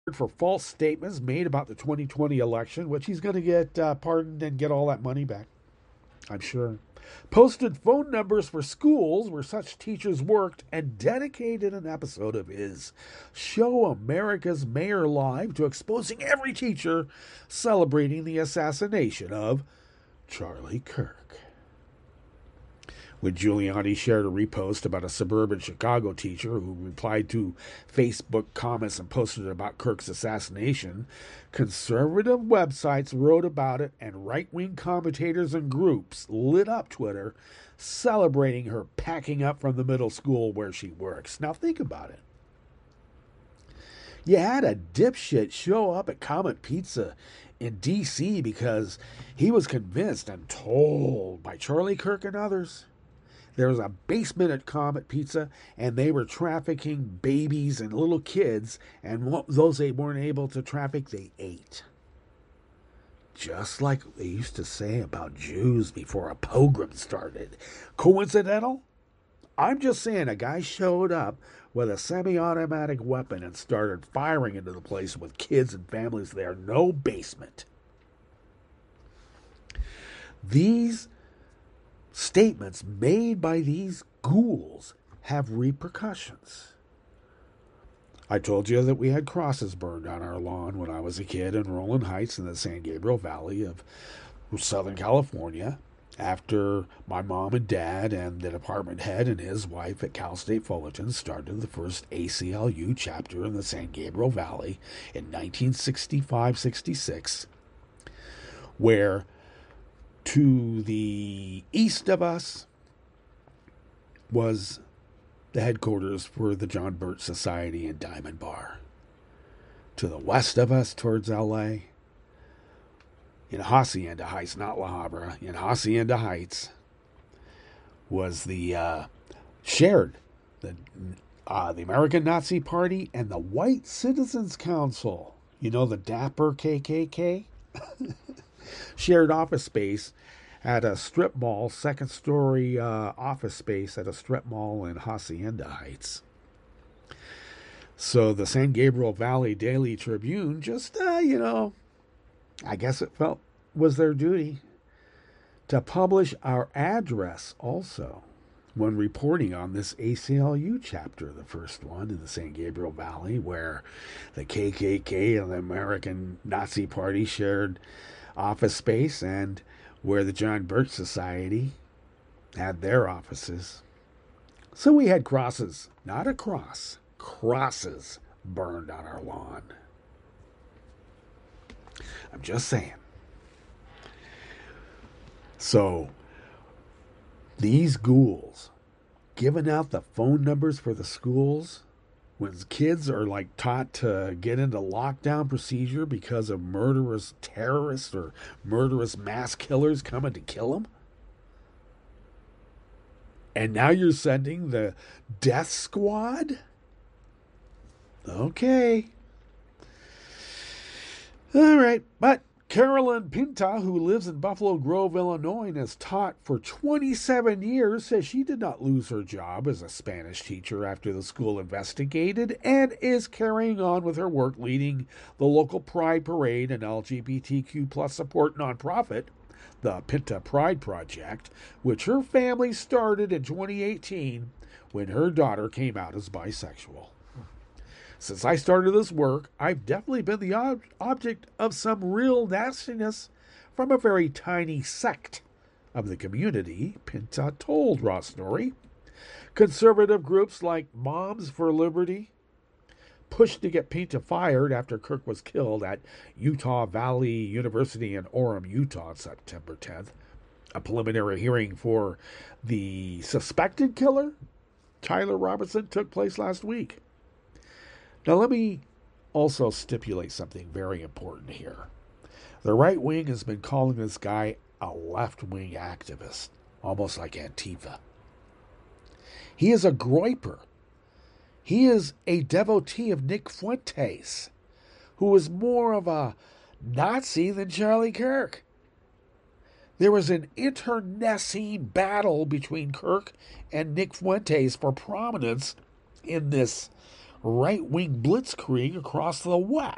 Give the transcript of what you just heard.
for false statements made about the 2020 election, which he's going to get pardoned and get all that money back, I'm sure. Posted phone numbers for schools where such teachers worked and dedicated an episode of his show America's Mayor Live to exposing every teacher celebrating the assassination of Charlie Kirk. When Giuliani shared a repost about a suburban Chicago teacher who replied to Facebook comments and posted about Kirk's assassination, conservative websites wrote about it and right-wing commentators and groups lit up Twitter celebrating her packing up from the middle school where she works. Now think about it. You had a dipshit show up at Comet Pizza in D.C. because he was convinced and told by Charlie Kirk and others there was a basement at Comet Pizza, and they were trafficking babies and little kids, and those they weren't able to traffic, they ate. Just like they used to say about Jews before a pogrom started. Coincidental? I'm just saying a guy showed up with a semi-automatic weapon and started firing into the place with kids and families there. No basement. These statements made by these ghouls have repercussions. I told you that we had crosses burned on our lawn when I was a kid in Rowland Heights in the San Gabriel Valley of Southern California after my mom and dad and the department head and his wife at Cal State Fullerton started the first ACLU chapter in the San Gabriel Valley in 1965-66, where to the east of us was the headquarters for the John Birch Society in Diamond Bar. To the west of us, towards LA, in Hacienda Heights, not La Habra, in Hacienda Heights, was the shared the American Nazi Party and the White Citizens Council. You know, the dapper KKK? Shared office space at a strip mall, second story office space at a strip mall in Hacienda Heights. So the San Gabriel Valley Daily Tribune just, I guess it felt was their duty to publish our address also when reporting on this ACLU chapter, the first one in the San Gabriel Valley, where the KKK and the American Nazi Party shared office space and where the John Birch Society had their offices. So we had crosses, not a cross, crosses burned on our lawn. I'm just saying. So these ghouls giving out the phone numbers for the schools when kids are like taught to get into lockdown procedure because of murderous terrorists or murderous mass killers coming to kill them. And now you're sending the death squad? Okay. All right. But Carolyn Pinta, who lives in Buffalo Grove, Illinois, and has taught for 27 years, says she did not lose her job as a Spanish teacher after the school investigated and is carrying on with her work leading the local Pride Parade and LGBTQ plus support nonprofit, the Pinta Pride Project, which her family started in 2018 when her daughter came out as bisexual. Since I started this work, I've definitely been the object of some real nastiness from a very tiny sect of the community, Pinta told Raw Story. Conservative groups like Moms for Liberty pushed to get Pinta fired after Kirk was killed at Utah Valley University in Orem, Utah on September 10th. A preliminary hearing for the suspected killer, Tyler Robertson, took place last week. Now, let me also stipulate something very important here. The right wing has been calling this guy a left wing activist, almost like Antifa. He is a groyper. He is a devotee of Nick Fuentes, who is more of a Nazi than Charlie Kirk. There was an internecine battle between Kirk and Nick Fuentes for prominence in this right-wing blitzkrieg across the West.